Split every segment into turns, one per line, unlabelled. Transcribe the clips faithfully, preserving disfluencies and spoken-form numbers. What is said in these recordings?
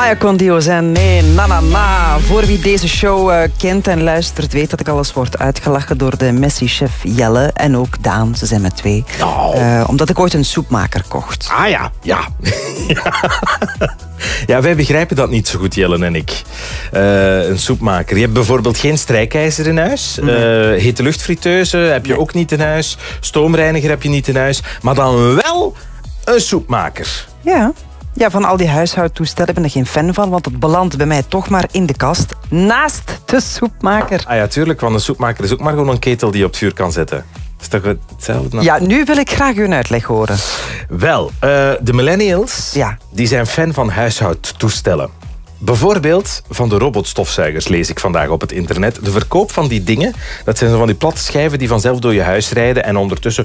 Maya con Dios en nee, na na na. Voor wie deze show uh, kent en luistert, weet dat ik alles word uitgelachen door de Messi-chef Jelle en ook Daan. Ze zijn met twee.
Oh.
Uh, omdat ik ooit een soepmaker kocht.
Ah ja, ja. Ja, wij begrijpen dat niet zo goed, Jelle en ik. Uh, een soepmaker. Je hebt bijvoorbeeld geen strijkijzer in huis. Uh, hete luchtfriteuze heb je nee. ook niet in huis. Stoomreiniger heb je niet in huis. Maar dan wel een soepmaker.
Ja. Ja, van al die huishoudtoestellen ben ik geen fan van, want het belandt bij mij toch maar in de kast, naast de soepmaker.
Ah ja, tuurlijk, want een soepmaker is ook maar gewoon een ketel die je op het vuur kan zetten. Is toch hetzelfde?
Ja, nu wil ik graag uw uitleg horen.
Wel, uh, de millennials
ja.
die zijn fan van huishoudtoestellen. Bijvoorbeeld van de robotstofzuigers, lees ik vandaag op het internet. De verkoop van die dingen, dat zijn zo van die platte schijven die vanzelf door je huis rijden en ondertussen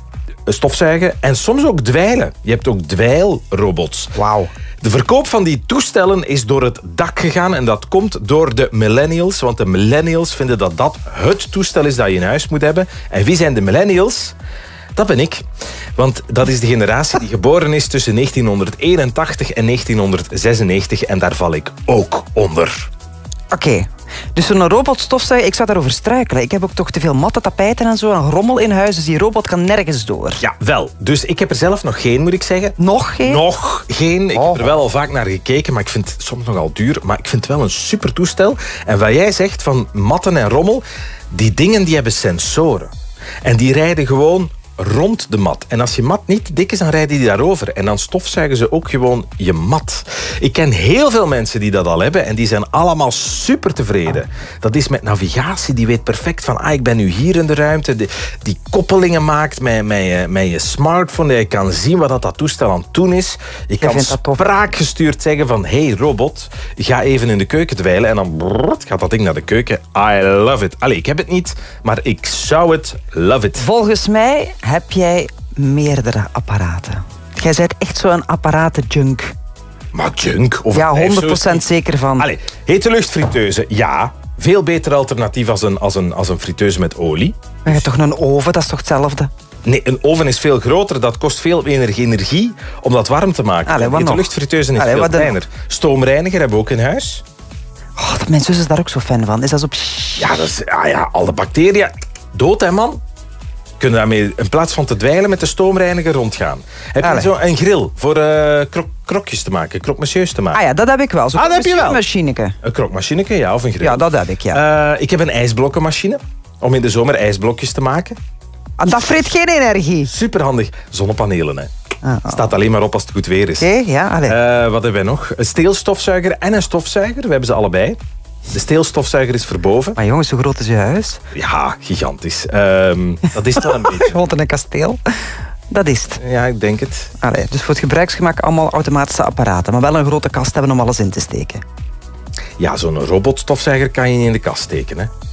stofzuigen en soms ook dweilen. Je hebt ook dweilrobots.
Wauw.
De verkoop van die toestellen is door het dak gegaan en dat komt door de millennials, want de millennials vinden dat dat het toestel is dat je in huis moet hebben. En wie zijn de millennials? Dat ben ik. Want dat is de generatie die geboren is tussen negentienhonderdeenentachtig en negentienhonderdzesennegentig en daar val ik ook onder.
Oké. Okay. Dus zo'n robotstofzuiger, ik zou daarover struikelen. Ik heb ook toch te veel matte tapijten en zo, en rommel in huis, dus die robot kan nergens door.
Ja, wel. Dus ik heb er zelf nog geen, moet ik zeggen.
Nog geen?
Nog geen. Ik
oh.
heb er wel al vaak naar gekeken, maar ik vind het soms nogal duur. Maar ik vind het wel een super toestel. En wat jij zegt van matten en rommel, die dingen die hebben sensoren. En die rijden gewoon rond de mat. En als je mat niet dik is, dan rijden die daarover. En dan stofzuigen ze ook gewoon je mat. Ik ken heel veel mensen die dat al hebben en die zijn allemaal super tevreden. Dat is met navigatie, die weet perfect van ah, ik ben nu hier in de ruimte. Die, die koppelingen maakt met, met, met je smartphone. Je kan zien wat dat, dat toestel aan het doen is. Je kan spraakgestuurd zeggen van hey robot, ga even in de keuken dweilen en dan brrrt, gaat dat ding naar de keuken. I love it. Allee, ik heb het niet, maar ik zou het love it.
Volgens mij heb jij meerdere apparaten. Jij bent echt zo'n apparaten-junk.
Maar junk? Of
ja, honderd procent zeker van.
Allee, hete luchtfriteuze, ja. Veel beter alternatief als een, als een, als een friteuse met olie.
Maar je hebt toch een oven, dat is toch hetzelfde?
Nee, een oven is veel groter. Dat kost veel meer energie om dat warm te maken.
Allee,
hete luchtfriteuze is Allee, veel kleiner. Stoomreiniger hebben we ook in huis.
Oh, mijn zus is daar ook zo fan van. Is dat zo...
Ja, dat is, ah ja, al de bacteriën. Dood, hè, man? Kunnen daarmee in plaats van te dweilen met de stoomreiniger rondgaan. Heb je zo een grill voor uh, krok, krokjes te maken, krokmachines te maken?
Ah ja, dat heb ik wel. Zo
ah, dat heb je wel.
Machineke.
Een krokmachineke, ja, of een grill.
Ja, dat heb ik, ja.
Uh, ik heb een ijsblokkenmachine om in de zomer ijsblokjes te maken.
Ah, dat vreet geen energie.
Superhandig. Zonnepanelen, hè.
Ah, oh.
Staat alleen maar op als het goed weer is.
Oké, okay, ja. Allee.
Uh, wat hebben wij nog? Een steelstofzuiger en een stofzuiger. We hebben ze allebei. De steelstofzuiger is verboven.
Maar jongens, hoe groot is je huis?
Ja, gigantisch. Um, dat is het wel een beetje.
Gewoon een kasteel. Dat is het.
Ja, ik denk het.
Allee, dus voor het gebruiksgemak allemaal automatische apparaten. Maar wel een grote kast hebben om alles in te steken.
Ja, zo'n robotstofzuiger kan je niet in de kast steken, hè.